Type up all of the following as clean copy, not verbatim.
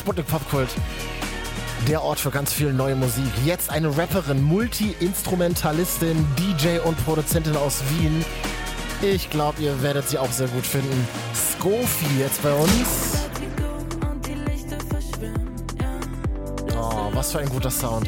Sputnik Popkult. Der Ort für ganz viel neue Musik. Jetzt eine Rapperin, Multi-Instrumentalistin, DJ und Produzentin aus Wien. Ich glaube, ihr werdet sie auch sehr gut finden. Scofi jetzt bei uns. Oh, was für ein guter Sound.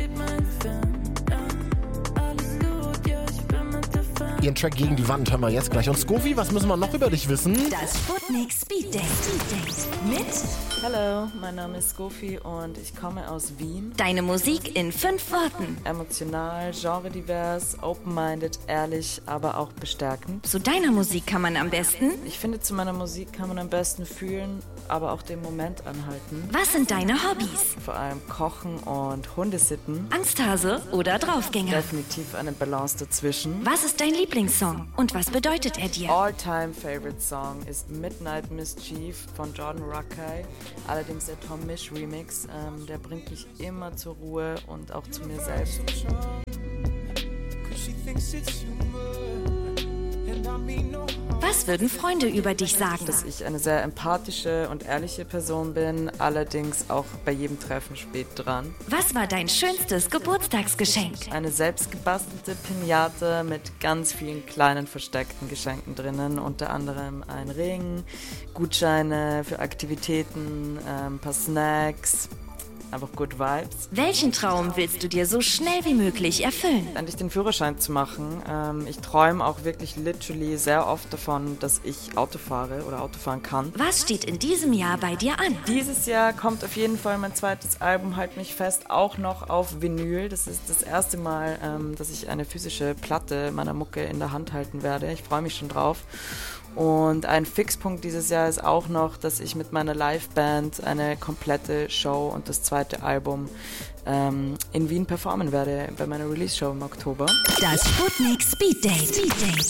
Ihren Track Gegen die Wand hören wir jetzt gleich. Und Scofi, was müssen wir noch über dich wissen? Das Sputnik Speed Date mit Hallo, mein Name ist Scofi und ich komme aus Wien. Deine Musik in 5 Worten. Emotional, genredivers, open-minded, ehrlich, aber auch bestärkend. Zu deiner Musik kann man am besten. Ich finde, zu meiner Musik kann man am besten fühlen, aber auch den Moment anhalten. Was sind deine Hobbys? Vor allem Kochen und Hundesitten. Angsthase oder Draufgänger? Definitiv eine Balance dazwischen. Was ist dein Lieblingssong und was bedeutet er dir? All-time favorite song ist Midnight Mischief von Jordan Rakei. Allerdings der Tom Misch Remix, der bringt mich immer zur Ruhe und auch zu mir selbst. Was würden Freunde über dich sagen? Dass ich eine sehr empathische und ehrliche Person bin, allerdings auch bei jedem Treffen spät dran. Was war dein schönstes Geburtstagsgeschenk? Eine selbstgebastelte Pinata mit ganz vielen kleinen versteckten Geschenken drinnen, unter anderem ein Ring, Gutscheine für Aktivitäten, ein paar Snacks, einfach good vibes. Welchen Traum willst du dir so schnell wie möglich erfüllen? Endlich den Führerschein zu machen. Ich träume auch wirklich literally sehr oft davon, dass ich Auto fahre oder Auto fahren kann. Was steht in diesem Jahr bei dir an? Dieses Jahr kommt auf jeden Fall mein zweites Album, Halt mich fest, auch noch auf Vinyl. Das ist das erste Mal, dass ich eine physische Platte meiner Mucke in der Hand halten werde. Ich freue mich schon drauf. Und ein Fixpunkt dieses Jahr ist auch noch, dass ich mit meiner Liveband eine komplette Show und das zweite Album in Wien performen werde bei meiner Release-Show im Oktober. Das Sputnik Speed Date.